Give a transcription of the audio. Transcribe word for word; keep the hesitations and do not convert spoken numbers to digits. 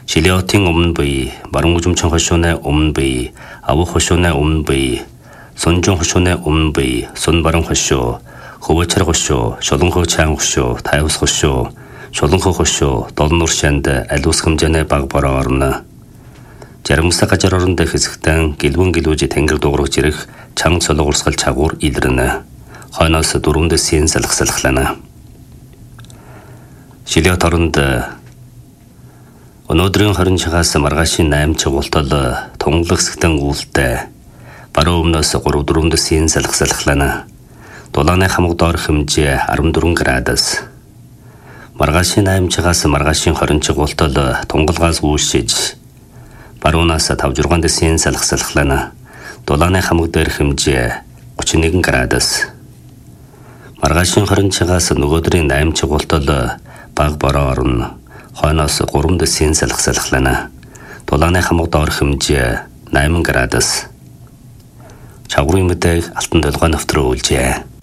Жилиотын өмнө бий, баруун гүжимчин хошууны өмнө бий, авах хошууны өмнө бий, сунжун хошууны өмнө бий, сун баруун хошуу, хөвөчөр хошуу, шуланхог чаан хошуу, тайвс хошуу, шуланхог хошуу, долон уршанд алиус хэмжээний баг бороо орно. Жаргамсаа гажар оронд хэсэгтэн гэлвэн гэлүүж тэнгэр дуурах жирэх чанга цолог урсгал чагуур илэрнэ. Хойноос дөрвөн дэсийн салхсалхлана. Жилиот оронд өнөөдрийн хорин чагаас маргаашийн найм чагуултал тунгалаг сэгтэн үүлтэй баруун өмнөөс гурав дөрвөн дэсийн салхсалхлана. Дулааны хамаг доор хэмжээ арван дөрвөн градус. Маргаашийн найм чагаас маргаашийн хорин чагуултал тунгалгаас үүсэж баруунаас тав зургаан дэсийн салхсалхлана. Дулааны хамаг дээр хэмжээ гучин нэгэн градус. Маргаашийн хорин чагаас нөгөөдрийн найм чагуултал баг бороо орно. Хойноос гурван дэсийн салхсалхлана. Дулааны хамаг доор хэмжээ найман градус. Чагуурын мэдээг Алтан толгой навтруу үлжээ.